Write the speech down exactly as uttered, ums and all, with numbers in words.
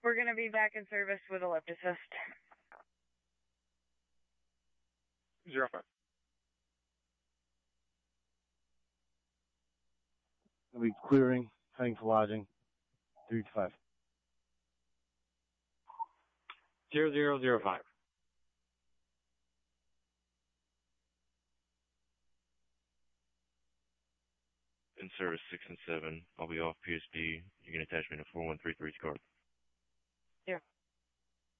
We're going to be back in service with a lift assist. Zero five. I'll be clearing, heading for lodging. Three to five. Zero zero zero five. In service six and seven. I'll be off P S B. You can attach me to four one three three's card.